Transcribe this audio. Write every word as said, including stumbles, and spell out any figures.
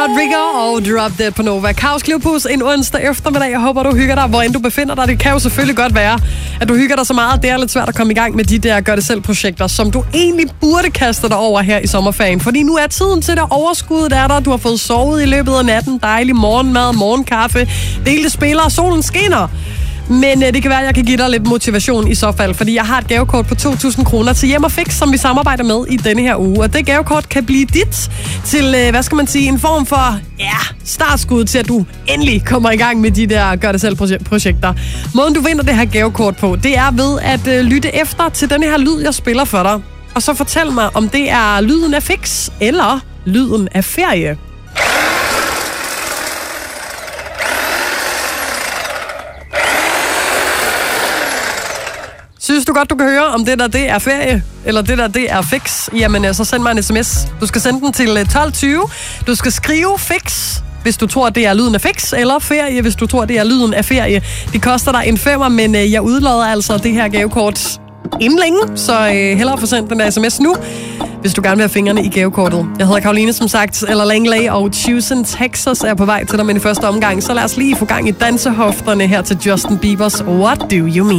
Rodrigo og Drop Dead på Nova. Kaos Klubhus en onsdag eftermiddag. Jeg håber, du hygger dig, hvor end du befinder dig. Det kan jo selvfølgelig godt være, at du hygger dig så meget. Det er lidt svært at komme i gang med de der gør-det-selv-projekter, som du egentlig burde kaste dig over her i sommerferien. Fordi nu er tiden til det. Overskuddet er der. Du har fået sovet i løbet af natten. Dejlig morgenmad, morgenkaffe. Delte spillere. Solen skinner. Men øh, det kan være, at jeg kan give dig lidt motivation i så fald, fordi jeg har et gavekort på to tusind kroner til Hjem og Fix, som vi samarbejder med i denne her uge. Og det gavekort kan blive dit til, øh, hvad skal man sige, en form for, ja, startskud til, at du endelig kommer i gang med de der gør-det-selv-projekter. Måden, du vinder det her gavekort på, det er ved at øh, lytte efter til denne her lyd, jeg spiller for dig. Og så fortæl mig, om det er lyden af Fix eller lyden af ferie. Synes du godt, du kan høre, om det der, det er ferie, eller det der, det er Fix? Jamen, så send mig en sms. Du skal sende den til tolv tyve. Du skal skrive Fix, hvis du tror, det er lyden af Fix, eller ferie, hvis du tror, det er lyden af ferie. Det koster dig en femmer, men jeg udlader altså det her gavekort inden længe, så øh, hellere få sendt den der sms nu, hvis du gerne vil have fingrene i gavekortet. Jeg hedder Karoline, som sagt, eller Langley, og Tucson, Texas er på vej til dig med i første omgang. Så lad os lige få gang i dansehofterne her til Justin Biebers What Do You Mean?